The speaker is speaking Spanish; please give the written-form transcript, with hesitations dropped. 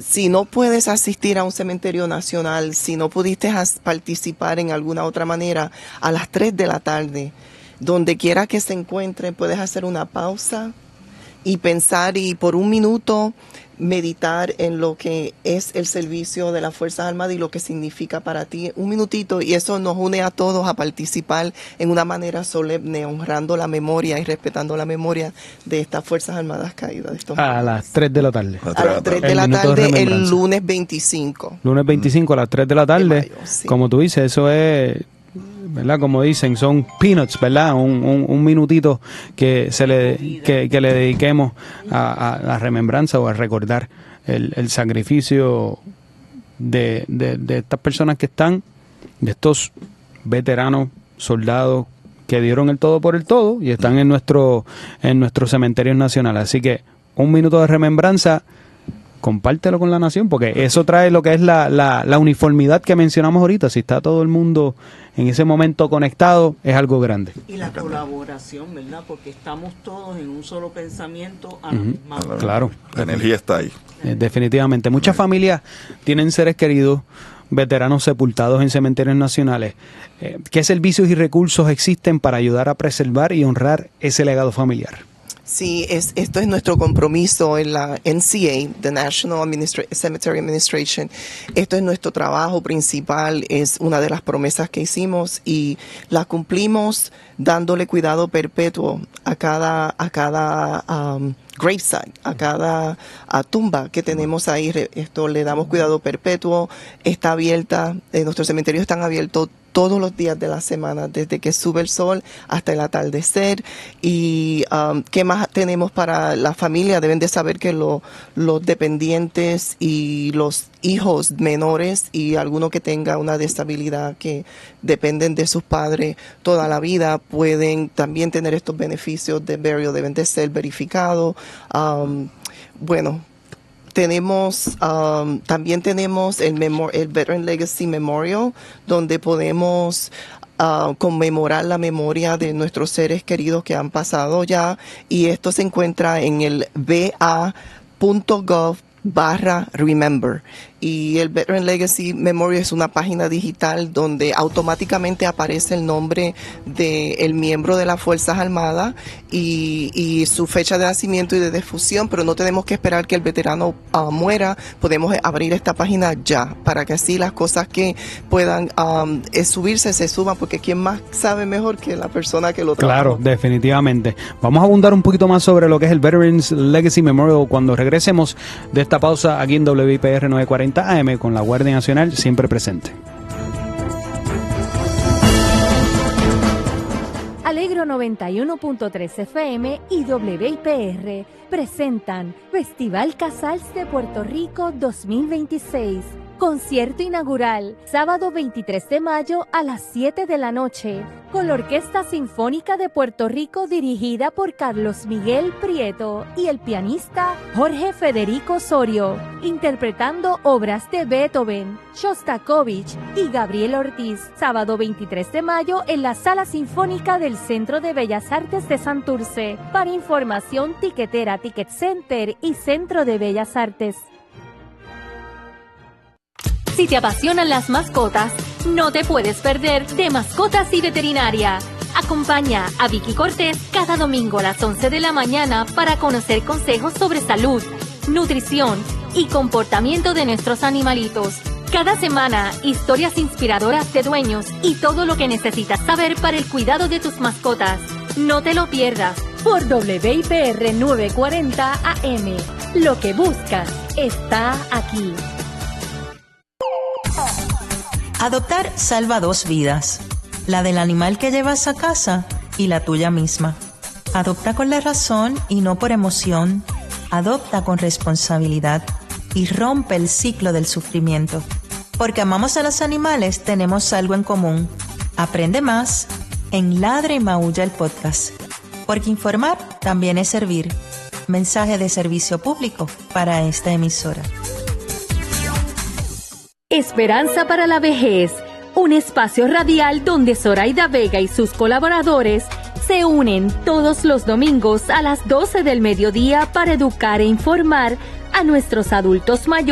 si no puedes asistir a un cementerio nacional, si no pudiste participar en alguna otra manera, a las 3 de la tarde, donde quiera que se encuentren, puedes hacer una pausa y pensar y por un minuto meditar en lo que es el servicio de las Fuerzas Armadas y lo que significa para ti. Un minutito, y eso nos une a todos a participar en una manera solemne, honrando la memoria y respetando la memoria de estas Fuerzas Armadas caídas. A las 3 de la tarde. A las 3 de la tarde, el lunes 25. Lunes 25 a las 3 de la tarde. Mayo, sí. Como tú dices, eso es, ¿verdad? Como dicen, son peanuts, ¿verdad? Un minutito que le dediquemos a la remembranza o a recordar el sacrificio de estas personas que están, de estos veteranos, soldados que dieron el todo por el todo y están en nuestros cementerios nacionales. Así que un minuto de remembranza, compártelo con la nación, porque eso trae lo que es la uniformidad que mencionamos ahorita. Si está todo el mundo en ese momento conectado, es algo grande. Y la colaboración, ¿verdad? Porque estamos todos en un solo pensamiento a la misma hora. Claro. La energía está ahí. Definitivamente. Muchas familias tienen seres queridos, veteranos sepultados en cementerios nacionales. ¿Qué servicios y recursos existen para ayudar a preservar y honrar ese legado familiar? Sí, esto es nuestro compromiso en la NCA, the National Cemetery Administration. Esto es nuestro trabajo principal, es una de las promesas que hicimos y la cumplimos dándole cuidado perpetuo a cada gravesite, a cada tumba que tenemos ahí. Esto le damos cuidado perpetuo, está abierta, nuestros cementerios están abiertos todos los días de la semana, desde que sube el sol hasta el atardecer. Y ¿qué más tenemos para la familia? Deben de saber que los dependientes y los hijos menores y alguno que tenga una disabilidad que dependen de sus padres toda la vida pueden también tener estos beneficios de burial, deben de ser verificados. También tenemos el Veteran Legacy Memorial, donde podemos conmemorar la memoria de nuestros seres queridos que han pasado ya, y esto se encuentra en el va.gov/remember. Y el Veteran Legacy Memorial es una página digital donde automáticamente aparece el nombre del miembro de las Fuerzas Armadas y su fecha de nacimiento y de defunción, pero no tenemos que esperar que el veterano muera. Podemos abrir esta página ya, para que así las cosas que puedan subirse, se suban, porque ¿quién más sabe mejor que la persona que lo trabaja? Claro, definitivamente. Vamos a abundar un poquito más sobre lo que es el Veterans Legacy Memorial cuando regresemos de esta pausa aquí en WIPR 940 AM con la Guardia Nacional siempre presente. Alegro 91.3 FM y WIPR presentan Festival Casals de Puerto Rico 2026. Concierto inaugural, sábado 23 de mayo a las 7 de la noche, con la Orquesta Sinfónica de Puerto Rico dirigida por Carlos Miguel Prieto y el pianista Jorge Federico Osorio, interpretando obras de Beethoven, Shostakovich y Gabriel Ortiz. Sábado 23 de mayo en la Sala Sinfónica del Centro de Bellas Artes de Santurce. Para información, tiquetera, Ticket Center y Centro de Bellas Artes. Si te apasionan las mascotas, no te puedes perder de Mascotas y Veterinaria. Acompaña a Vicky Cortés cada domingo a las 11 de la mañana para conocer consejos sobre salud, nutrición y comportamiento de nuestros animalitos. Cada semana, historias inspiradoras de dueños y todo lo que necesitas saber para el cuidado de tus mascotas. No te lo pierdas por WIPR 940 AM. Lo que buscas está aquí. Adoptar salva 2 vidas, la del animal que llevas a casa y la tuya misma. Adopta con la razón y no por emoción. Adopta con responsabilidad y rompe el ciclo del sufrimiento. Porque amamos a los animales, tenemos algo en común. Aprende más en Ladra y Maulla, el podcast. Porque informar también es servir. Mensaje de servicio público para esta emisora. Esperanza para la Vejez, un espacio radial donde Zoraida Vega y sus colaboradores se unen todos los domingos a las 12 del mediodía para educar e informar a nuestros adultos mayores